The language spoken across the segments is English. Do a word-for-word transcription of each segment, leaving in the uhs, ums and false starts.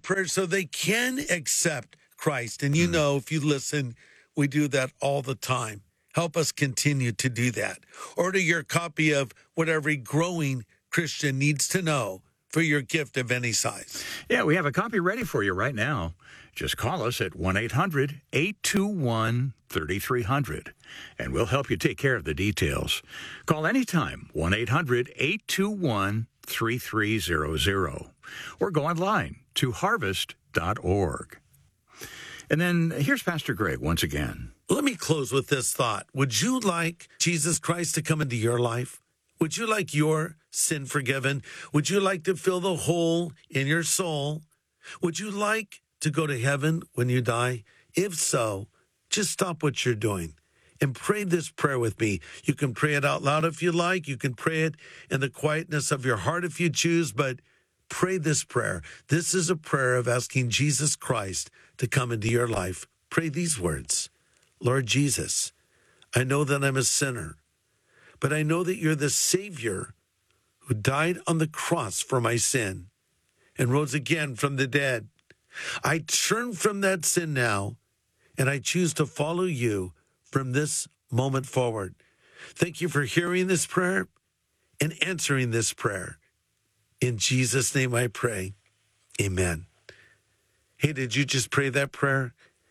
prayer so they can accept Christ. And you know, if you listen, we do that all the time. Help us continue to do that. Order your copy of what every growing Christian needs to know for your gift of any size. Yeah, we have a copy ready for you right now. Just call us at one eight hundred eight two one three three zero zero, and we'll help you take care of the details. Call anytime, one eight hundred eight two one three three zero zero, or go online to harvest dot org. And then here's Pastor Greg once again. Let me close with this thought. Would you like Jesus Christ to come into your life? Would you like your sin forgiven? Would you like to fill the hole in your soul? Would you like to go to heaven when you die? If so, just stop what you're doing and pray this prayer with me. You can pray it out loud if you like. You can pray it in the quietness of your heart if you choose, but pray this prayer. This is a prayer of asking Jesus Christ to come into your life. Pray these words. Lord Jesus, I know that I'm a sinner, but I know that you're the Savior who died on the cross for my sin and rose again from the dead. I turn from that sin now, and I choose to follow you from this moment forward. Thank you for hearing this prayer and answering this prayer. In Jesus' name I pray. Amen. Hey, did you just pray that prayer?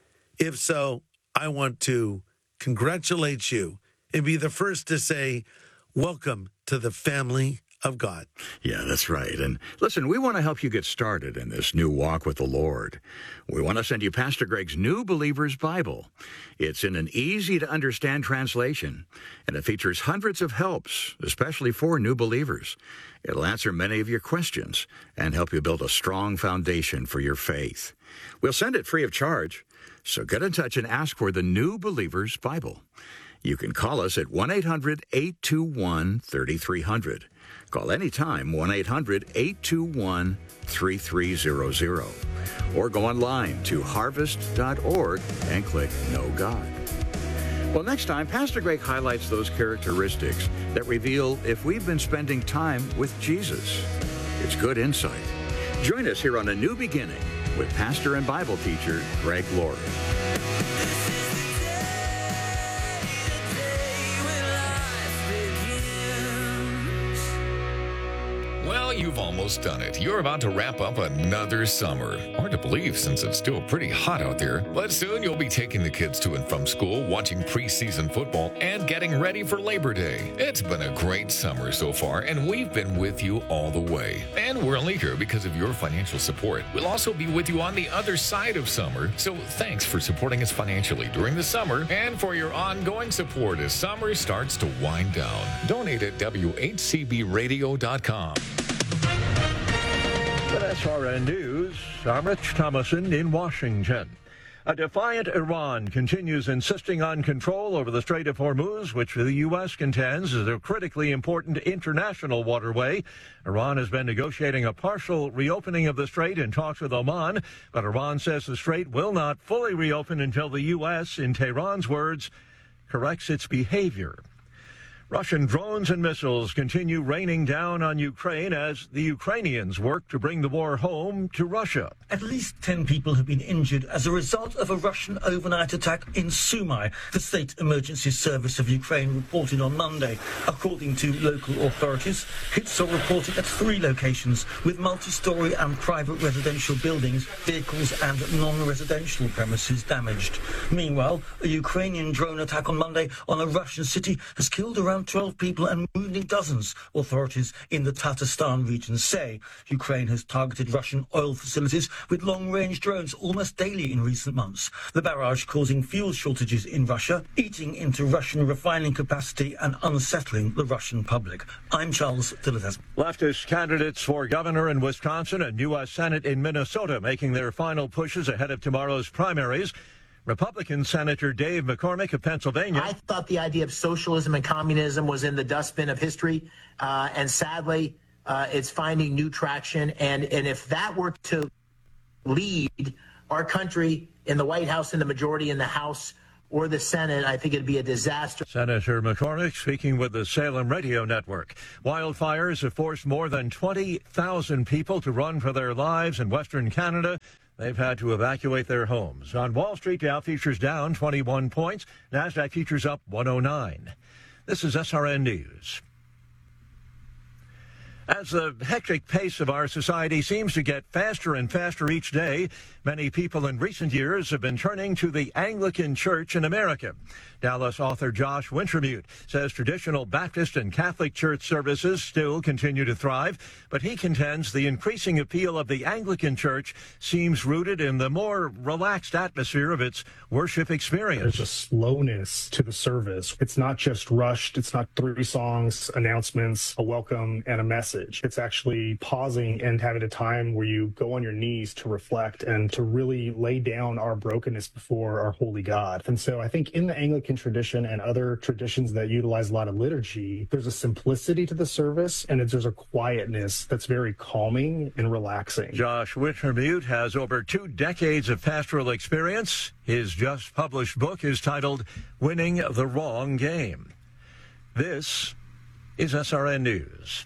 If so, I want to congratulate you and be the first to say, welcome to the family of God. Yeah, that's right. And listen, we want to help you get started in this new walk with the Lord. We want to send you Pastor Greg's New Believer's Bible. It's in an easy-to-understand translation, and it features hundreds of helps, especially for new believers. It'll answer many of your questions and help you build a strong foundation for your faith. We'll send it free of charge, so get in touch and ask for the New Believer's Bible. You can call us at one eight hundred eight two one three three zero zero. Call anytime, one eight hundred eight two one three three zero zero. Or go online to harvest dot org and click Know God. Well, next time, Pastor Greg highlights those characteristics that reveal if we've been spending time with Jesus. It's good insight. Join us here on A New Beginning with pastor and Bible teacher Greg Laurie. Well, you've almost done it. You're about to wrap up another summer. Hard to believe since it's still pretty hot out there. But soon you'll be taking the kids to and from school, watching preseason football, and getting ready for Labor Day. It's been a great summer so far, and we've been with you all the way. And we're only here because of your financial support. We'll also be with you on the other side of summer. So thanks for supporting us financially during the summer and for your ongoing support as summer starts to wind down. Donate at W H C B radio dot com. With S R N News, I'm Rich Thomason in Washington. A defiant Iran continues insisting on control over the Strait of Hormuz, which the U S contends is a critically important international waterway. Iran has been negotiating a partial reopening of the strait in talks with Oman, but Iran says the strait will not fully reopen until the U S, in Tehran's words, corrects its behavior. Russian drones and missiles continue raining down on Ukraine as the Ukrainians work to bring the war home to Russia. At least ten people have been injured as a result of a Russian overnight attack in Sumy, the State Emergency Service of Ukraine reported on Monday. According to local authorities, hits are reported at three locations with multi-story and private residential buildings, vehicles and non-residential premises damaged. Meanwhile, a Ukrainian drone attack on Monday on a Russian city has killed around twelve people and wounding dozens, authorities in the Tatarstan region say. Ukraine has targeted Russian oil facilities with long-range drones almost daily in recent months. The barrage causing fuel shortages in Russia, eating into Russian refining capacity and unsettling the Russian public. I'm Charles Tilletes. Leftist candidates for governor in Wisconsin and U S Senate in Minnesota making their final pushes ahead of tomorrow's primaries. Republican Senator Dave McCormick of Pennsylvania. I thought the idea of socialism and communism was in the dustbin of history, uh, and sadly, uh, it's finding new traction. And, and if that were to lead our country in the White House and the majority in the House, or the Senate. I think it'd be a disaster. Senator McCormick speaking with the Salem Radio Network. Wildfires have forced more than twenty thousand people to run for their lives in Western Canada. They've had to evacuate their homes. On Wall Street, Dow futures down twenty-one points. NASDAQ futures up one oh nine. This is S R N News. As the hectic pace of our society seems to get faster and faster each day, many people in recent years have been turning to the Anglican Church in America. Dallas author Josh Wintermute says traditional Baptist and Catholic church services still continue to thrive, but he contends the increasing appeal of the Anglican Church seems rooted in the more relaxed atmosphere of its worship experience. There's a slowness to the service. It's not just rushed. It's not three songs, announcements, a welcome, and a message. It's actually pausing and having a time where you go on your knees to reflect and to really lay down our brokenness before our holy God. And so I think in the Anglican tradition and other traditions that utilize a lot of liturgy, there's a simplicity to the service and there's a quietness that's very calming and relaxing. Josh Wintermute has over two decades of pastoral experience. His just published book is titled Winning the Wrong Game. This is S R N News.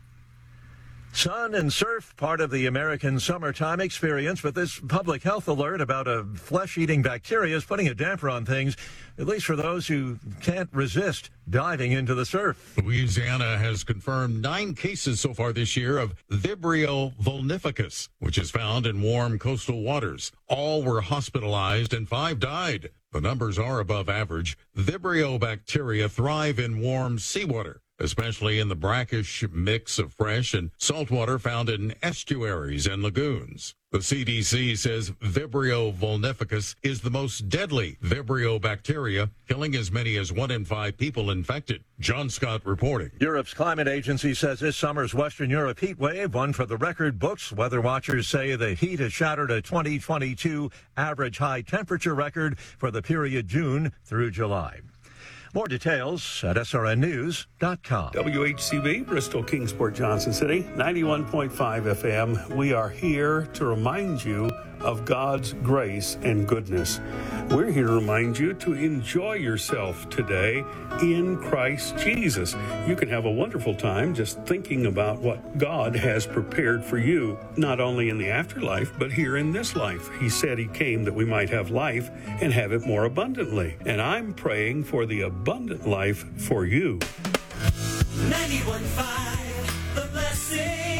Sun and surf, part of the American summertime experience, but this public health alert about a flesh-eating bacteria is putting a damper on things, at least for those who can't resist diving into the surf. Louisiana has confirmed nine cases so far this year of Vibrio vulnificus, which is found in warm coastal waters. All were hospitalized and five died. The numbers are above average. Vibrio bacteria thrive in warm seawater, especially in the brackish mix of fresh and salt water found in estuaries and lagoons. The C D C says Vibrio vulnificus is the most deadly Vibrio bacteria, killing as many as one in five people infected. John Scott reporting. Europe's climate agency says this summer's Western Europe heat wave, one for the record books. Weather watchers say the heat has shattered a twenty twenty-two average high temperature record for the period June through July. More details at S R N news dot com. W H C B, Bristol, Kingsport, Johnson City, ninety-one point five F M. We are here to remind you of God's grace and goodness. We're here to remind you to enjoy yourself today in Christ Jesus. You can have a wonderful time just thinking about what God has prepared for you, not only in the afterlife, but here in this life. He said he came that we might have life and have it more abundantly. And I'm praying for the abundant life for you. ninety-one point five, The Blessing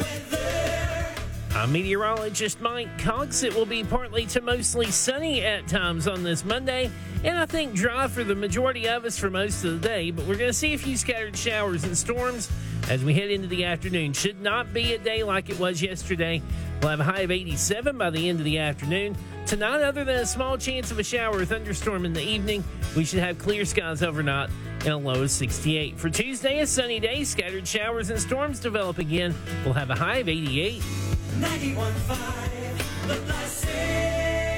Weather. I'm meteorologist Mike Cox. It will be partly to mostly sunny at times on this Monday, and I think dry for the majority of us for most of the day, but we're going to see a few scattered showers and storms as we head into the afternoon. Should not be a day like it was yesterday. We'll have a high of eighty-seven by the end of the afternoon. Tonight, other than a small chance of a shower or thunderstorm in the evening, we should have clear skies overnight and a low of sixty-eight. For Tuesday, a sunny day, scattered showers and storms develop again. We'll have a high of eighty-eight. ninety-one point five, The Blessing.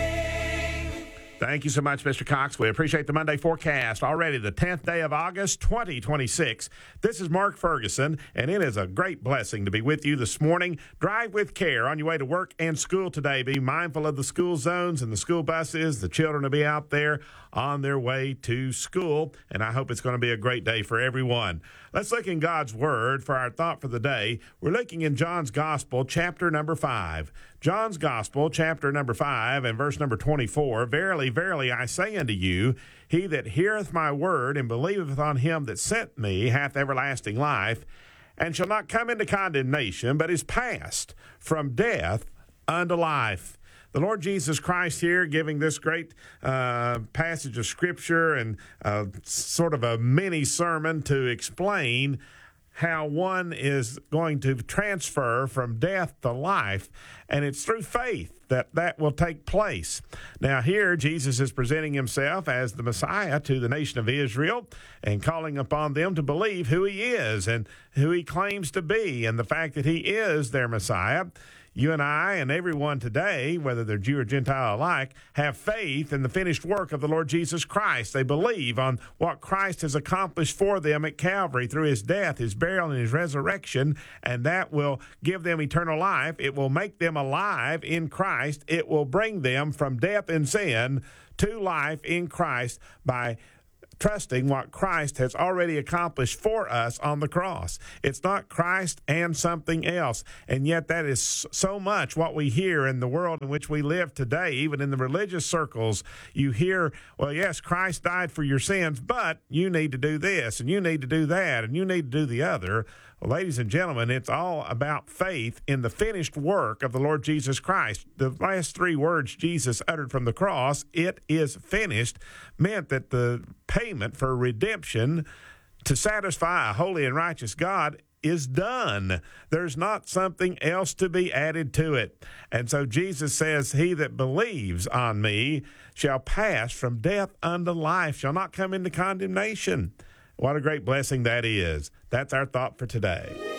Thank you so much, Mister Cox. We appreciate the Monday forecast. Already the tenth day of August, twenty twenty-six. This is Mark Ferguson, and it is a great blessing to be with you this morning. Drive with care on your way to work and school today. Be mindful of the school zones and the school buses. The children will be out there on their way to school, and I hope it's going to be a great day for everyone. Let's look in God's Word for our thought for the day. We're looking in John's Gospel, chapter number five. John's Gospel, chapter number five, and verse number twenty-four. Verily, verily, I say unto you, he that heareth my word and believeth on him that sent me hath everlasting life, and shall not come into condemnation, but is passed from death unto life. The Lord Jesus Christ here giving this great uh, passage of Scripture and uh, sort of a mini sermon to explain how one is going to transfer from death to life, and it's through faith that that will take place. Now here, Jesus is presenting himself as the Messiah to the nation of Israel and calling upon them to believe who he is and who he claims to be and the fact that he is their Messiah. You and I and everyone today, whether they're Jew or Gentile alike, have faith in the finished work of the Lord Jesus Christ. They believe on what Christ has accomplished for them at Calvary through his death, his burial, and his resurrection, and that will give them eternal life. It will make them alive in Christ. It will bring them from death and sin to life in Christ by trusting what Christ has already accomplished for us on the cross. It's not Christ and something else. And yet that is so much what we hear in the world in which we live today, even in the religious circles. You hear, well, yes, Christ died for your sins, but you need to do this, and you need to do that, and you need to do the other. Well, ladies and gentlemen, it's all about faith in the finished work of the Lord Jesus Christ. The last three words Jesus uttered from the cross, "It is finished," meant that the payment for redemption to satisfy a holy and righteous God is done. There's not something else to be added to it. And so Jesus says, "He that believes on me shall pass from death unto life, shall not come into condemnation." What a great blessing that is. That's our thought for today.